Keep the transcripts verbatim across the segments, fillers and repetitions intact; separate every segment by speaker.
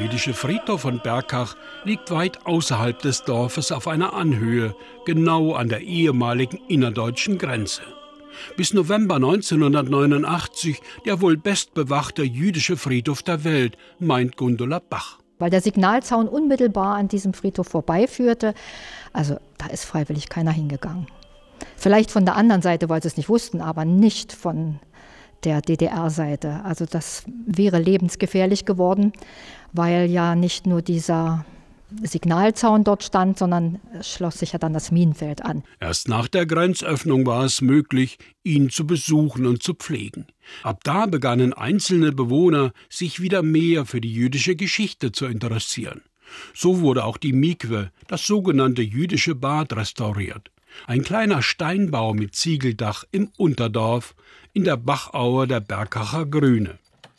Speaker 1: jüdische Friedhof von Berkach liegt weit außerhalb des Dorfes auf einer Anhöhe, genau an der ehemaligen innerdeutschen Grenze. Bis November neunzehnhundertneunundachtzig der wohl bestbewachte jüdische Friedhof der Welt, meint Gundula Bach.
Speaker 2: Weil der Signalzaun unmittelbar an diesem Friedhof vorbeiführte, also da ist freiwillig keiner hingegangen. Vielleicht von der anderen Seite, weil sie es nicht wussten, aber nicht von der D D R-Seite. Also das wäre lebensgefährlich geworden, weil ja nicht nur dieser Signalzaun dort stand, sondern es schloss sich ja dann das Minenfeld an.
Speaker 1: Erst nach der Grenzöffnung war es möglich, ihn zu besuchen und zu pflegen. Ab da begannen einzelne Bewohner, sich wieder mehr für die jüdische Geschichte zu interessieren. So wurde auch die Mikwe, das sogenannte jüdische Bad, restauriert. Ein kleiner Steinbau mit Ziegeldach im Unterdorf in der Bachaue der Berkacher Grüne.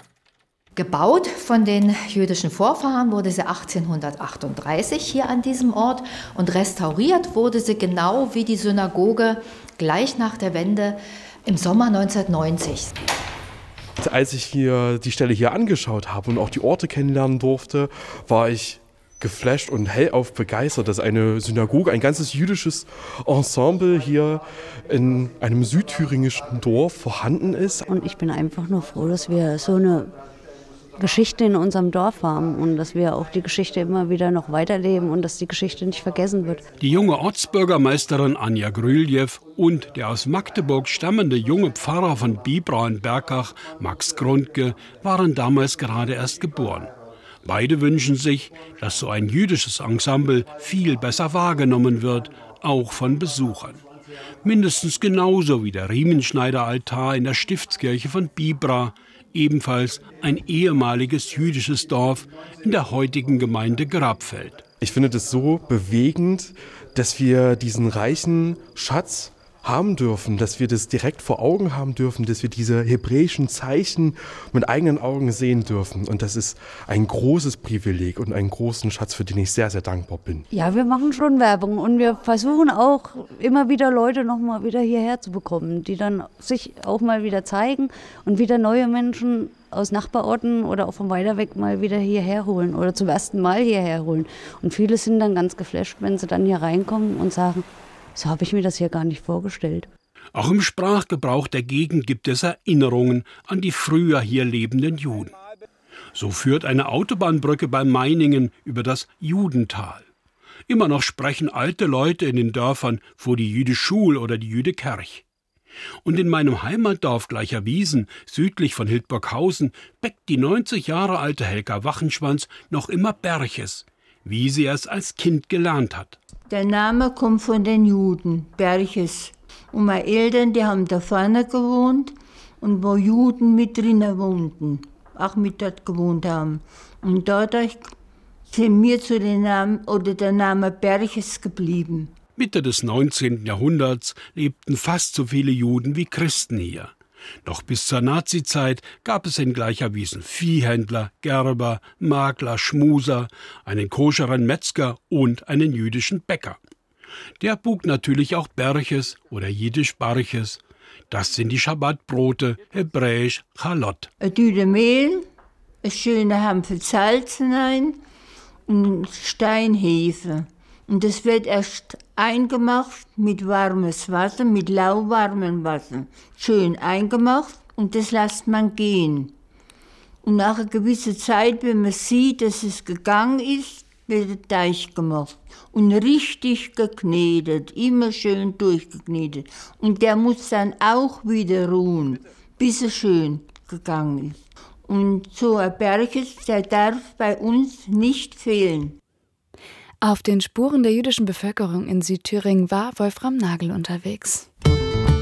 Speaker 2: Gebaut von den jüdischen Vorfahren wurde sie achtzehnhundertachtunddreißig hier an diesem Ort und restauriert wurde sie genau wie die Synagoge gleich nach der Wende im Sommer neunzehnhundertneunzig.
Speaker 3: Als ich hier die Stelle hier angeschaut habe und auch die Orte kennenlernen durfte, war ich geflasht und hellauf begeistert, dass eine Synagoge, ein ganzes jüdisches Ensemble hier in einem südthüringischen Dorf vorhanden ist.
Speaker 4: Und ich bin einfach nur froh, dass wir so eine Geschichte in unserem Dorf haben und dass wir auch die Geschichte immer wieder noch weiterleben und dass die Geschichte nicht vergessen wird.
Speaker 1: Die junge Ortsbürgermeisterin Anja Grüljew und der aus Magdeburg stammende junge Pfarrer von Bibra in Berkach, Max Grundke, waren damals gerade erst geboren. Beide wünschen sich, dass so ein jüdisches Ensemble viel besser wahrgenommen wird, auch von Besuchern. Mindestens genauso wie der Riemenschneider-Altar in der Stiftskirche von Bibra, ebenfalls ein ehemaliges jüdisches Dorf in der heutigen Gemeinde Grabfeld.
Speaker 3: Ich finde das so bewegend, dass wir diesen reichen Schatz haben dürfen, dass wir das direkt vor Augen haben dürfen, dass wir diese hebräischen Zeichen mit eigenen Augen sehen dürfen. Und das ist ein großes Privileg und einen großen Schatz, für den ich sehr, sehr dankbar bin.
Speaker 4: Ja, wir machen schon Werbung und wir versuchen auch immer wieder Leute noch mal wieder hierher zu bekommen, die dann sich auch mal wieder zeigen und wieder neue Menschen aus Nachbarorten oder auch von weiter weg mal wieder hierher holen oder zum ersten Mal hierher holen. Und viele sind dann ganz geflasht, wenn sie dann hier reinkommen und sagen, so habe ich mir das hier gar nicht vorgestellt.
Speaker 1: Auch im Sprachgebrauch der Gegend gibt es Erinnerungen an die früher hier lebenden Juden. So führt eine Autobahnbrücke bei Meiningen über das Judental. Immer noch sprechen alte Leute in den Dörfern vor die Jüde Schul oder die Jüde Kerch. Und in meinem Heimatdorf Gleicherwiesen, südlich von Hildburghausen, bäckt die neunzig Jahre alte Helga Wachenschwanz noch immer Berches, wie sie es als Kind gelernt hat.
Speaker 5: Der Name kommt von den Juden, Berches. Und meine Eltern, die haben da vorne gewohnt und wo Juden mit drinnen wohnten, auch mit dort gewohnt haben. Und dadurch sind mir zu den Namen oder der Name Berches geblieben.
Speaker 1: Mitte des neunzehnten Jahrhunderts lebten fast so viele Juden wie Christen hier. Noch bis zur Nazizeit gab es in Gleicherwiesen Viehhändler, Gerber, Makler, Schmuser, einen koscheren Metzger und einen jüdischen Bäcker. Der bug natürlich auch Berches oder jiddisch Barches. Das sind die Schabbatbrote, hebräisch Chalot.
Speaker 5: Eine Tüte Mehl, ein schöner Hampfel Salz hinein und Steinhefe. Und das wird erst eingemacht mit warmes Wasser, mit lauwarmem Wasser. Schön eingemacht und das lässt man gehen. Und nach einer gewissen Zeit, wenn man sieht, dass es gegangen ist, wird der Teig gemacht. Und richtig geknetet, immer schön durchgeknetet. Und der muss dann auch wieder ruhen, bis er schön gegangen ist. Und so ein Berges, der darf bei uns nicht fehlen.
Speaker 6: Auf den Spuren der jüdischen Bevölkerung in Südthüringen war Wolfram Nagel unterwegs.